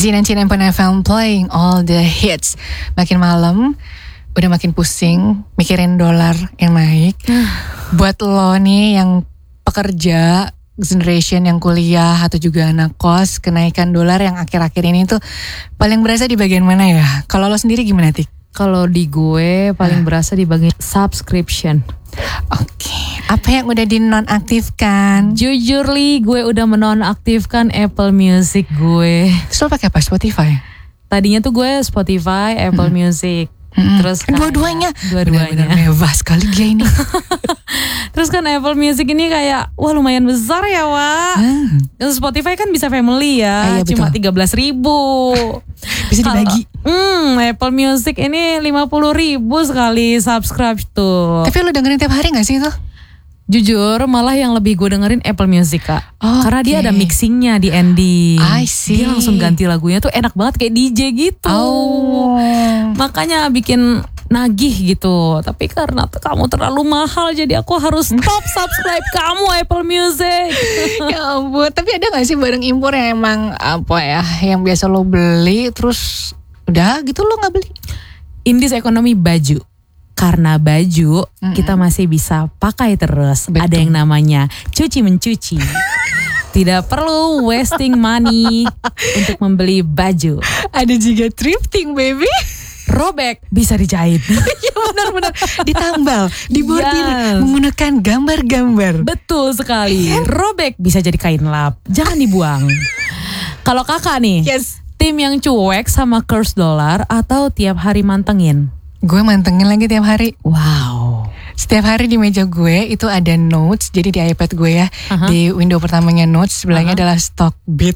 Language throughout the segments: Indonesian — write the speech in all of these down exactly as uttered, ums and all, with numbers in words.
Z ninety nine point F M playing all the hits. Makin malam udah makin pusing mikirin dolar yang naik. Buat lo nih yang pekerja, generation yang kuliah atau juga anak kos, kenaikan dolar yang akhir-akhir ini tuh paling berasa di bagian mana ya? Kalau lo sendiri gimana, Tik? Kalau di gue paling berasa di bagian subscription. Oke, apa yang udah dinonaktifkan? Jujur li, gue udah menonaktifkan Apple Music gue. Terus lo pakai apa? Spotify? Tadinya tuh gue Spotify, Apple hmm. Music. Hmm. Terus kan dua-duanya, dua-duanya benar-benar mewah sekali dia ini. Terus kan Apple Music ini kayak wah lumayan besar ya Wak. Hmm. Spotify kan bisa family ya, ah, iya, cuma tiga belas ribu. Bisa dibagi. Hmm, Apple Music ini lima puluh ribu sekali subscribe tuh. Tapi lo dengerin tiap hari gak sih itu? Jujur malah yang lebih gue dengerin Apple Music Kak. Okay. Karena dia ada mixingnya di ending. I see. Dia langsung ganti lagunya tuh enak banget kayak D J gitu. Oh. Makanya bikin nagih gitu. Tapi karena kamu terlalu mahal jadi aku harus stop subscribe kamu Apple Music. Ya ampun. Tapi ada gak sih barang impor yang emang apa ya, yang biasa lo beli terus udah gitu lo gak beli? In this economy baju. Karena baju mm-mm. kita masih bisa pakai terus. Betul. Ada yang namanya cuci mencuci. Tidak perlu wasting money untuk membeli baju. Ada juga thrifting baby. Robek bisa dijahit. Ya benar-benar ditambal, dibordir yes. menggunakan gambar-gambar. Betul sekali. Robek bisa jadi kain lap. Jangan dibuang. Kalau kakak nih, yes. tim yang cuek sama curse dollar atau tiap hari mantengin? Gue mantengin lagi tiap hari. Wow. Setiap hari di meja gue itu ada notes. Jadi di iPad gue ya, uh-huh. di window pertamanya notes, sebelahnya uh-huh. adalah Stockbit.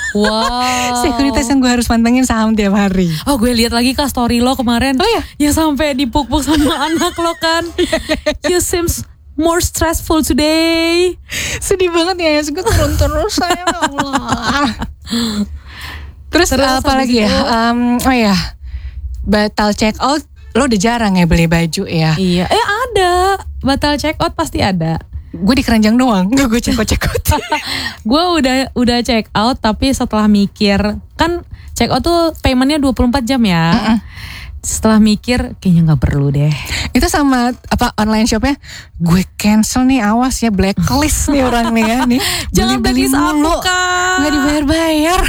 Wow. Sekuritas yang gue harus mantengin saham tiap hari. Oh, gue lihat lagi Kak story lo kemarin. Oh ya? Ya sampai dipuk-puk sama anak lo kan. You seems more stressful today. Sedih banget ya, gue turun terus saya Allah. Terus, Terus apa lagi ya? Um, oh ya, batal check out. Lo udah jarang ya beli baju ya? Iya, eh ada. Batal check out pasti ada. Gue di keranjang doang, gak gue check out check out. Gue udah udah check out tapi setelah mikir, kan check out tuh paymentnya dua puluh empat jam ya. Uh-uh. Setelah mikir kayaknya gak perlu deh. Itu sama apa online shopnya, gue cancel nih, awas ya blacklist nih orang nih ya nih. Jangan blacklist aku kan. Gak dibayar-bayar.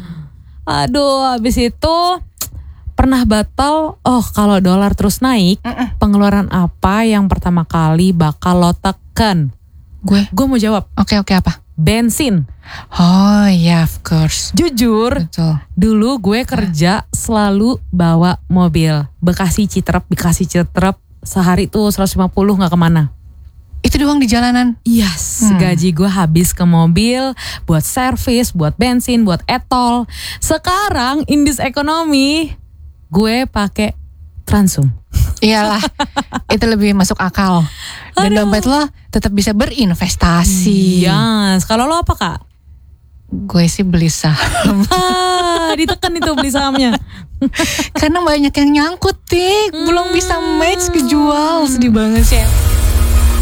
Aduh, habis itu pernah batal, oh kalau dolar terus naik, uh-uh. pengeluaran apa yang pertama kali bakal lo tekan? Gue? Gue mau jawab. Oke, oke apa? Bensin. Oh iya, of course. Jujur, betul. Dulu gue kerja uh. selalu bawa mobil. Bekasi Citerep, Bekasi Citerep, sehari tuh seratus lima puluh gak kemana. Itu doang di jalanan? Yes, hmm. gaji gue habis ke mobil, buat servis, buat bensin, buat etol. Sekarang in this economy, gue pakai Transum. Iyalah, itu lebih masuk akal. Dan Aduh. dompet lo tetap bisa berinvestasi. Yes, kalau lo apa Kak? Gue sih beli saham. Ah, ditekan itu beli sahamnya. Karena banyak yang nyangkut, Tik. Belum bisa match kejual. Sedih banget sih.